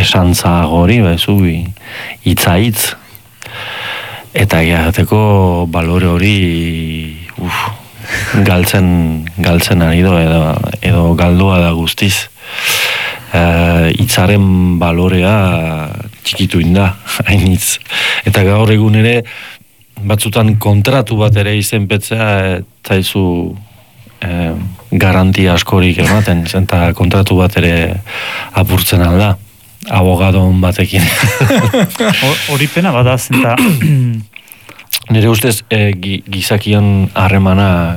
esantza gori, bezu, hitz, eta egiateko balore hori galtzen ari do, edo galdua da guztiz. Hitzaren balorea txikitu inda, hainitz. Eta gaur egun ere, batzutan kontratu bat ere izenpetzea, zaizu garantia askorik ematen, eta kontratu bat ere apurtzen alda, abogadon batekin. Hori pena bada, zenta... Nire ustez, gizakion harremana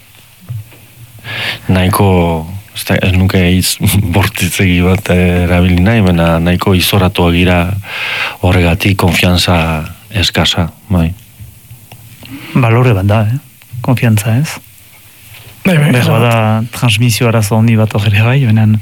nahiko, ez nuke hitz bortitzegi bat erabili nahi, baina nahiko izoratuak gira horregatik konfiantza eskasa, bai. Balore bat da, konfiantza ez? Behar da transmisio arazo honi bat horre bai, benen...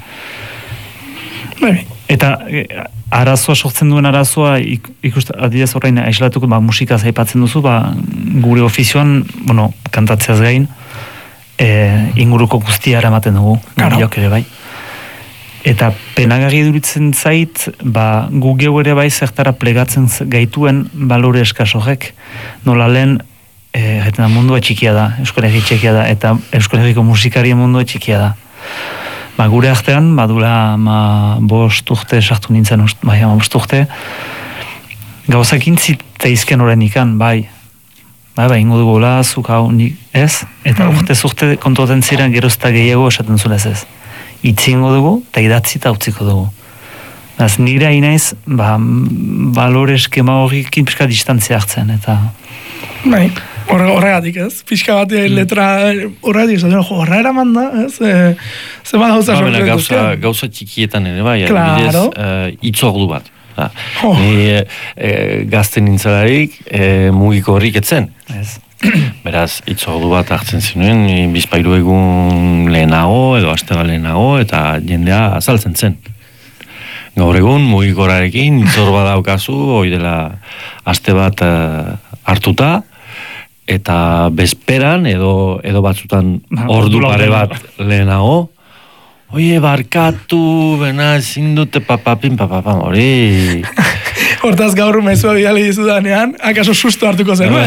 Eta arazoa sortzen duen arazoa adidez horrein aislatuko musikaz aipatzen duzu, gure ofizioan, kantatzeaz gain, inguruko guztia eramaten dugu, gariok ere bai. Eta penagarri duritzen zait, gu geu ere bai zertara plegatzen gaituen balore eskasorek, nola lehen mundua txikia da, Euskal Herri txikia da, eta Euskal Herriko musikarien mundua txikia da. Gure artean, badula 5 urte sartu nintzen, 5 urte, gauzak intziteizken horren ikan, bai, ingo dugu hola, zuk hau, ez, eta urte kontuaten ziren gerozta gehiago esaten zulez ez. Itzingo dugu, eta idatzi eta utziko dugu. Nire hainaiz, balore eskema horrekin pixka distantzia hartzen, eta... Bai, horregatik ez, pixka bat letra horregatik ez, horra eraman da, ez, zeba gauza sortzen. Gauza txikietan ere, bai, adibidez, itzordu bat. Ni gazten nintzelarik mugiko horrik etzen. Beraz, itzordu bat hartzen zinuen, bizpairu egun lehenago, edo astega lehenago, eta jendea azaltzen zen. Gaur egun, mugikorarekin, itzordu bat daukazu, hoi dela aste bat hartuta, eta bezperan, edo batzutan ordu pare bat lehenago, oie, barkatu, bena, ezin dute papapin, hori... Hortaz gaur mezua bidali dizudanean, akaso susto hartuko zenuen.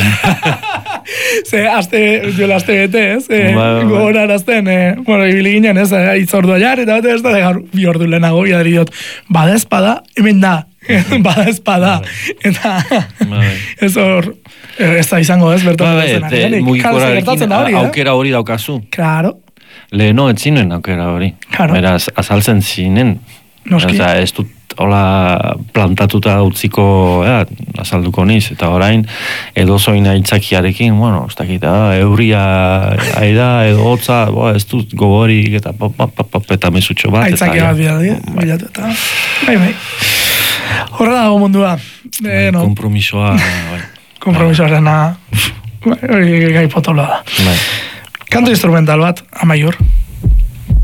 Ze, jola aste bete, ez? Gogoran azten, ibili ginen, ez? Itzordua jar, eta bate ez da, gaur, bi ordu lehenago bidali diot, bada espada, hemen da. Bada espada. Eta, ez hor, ez da izango ez, bertan. Mugikorarekin aukera hori daukazu. Claro. Leheno ez zinen aukera hori. Beraz, azaltzen zinen. Ez dut hola plantatuta utziko azalduko niz, eta orain edozoin aitzakiarekin, ez dakita, euria aida, edo hotza, ez dut gogorik, eta eta mesutxo bat. Aitzakia bat bilatu, eta bai. Horra dago mundua. Kompromisoa. Kompromisoa zena, hori gai potoloa da. Kanto instrumental bat, Amaiur.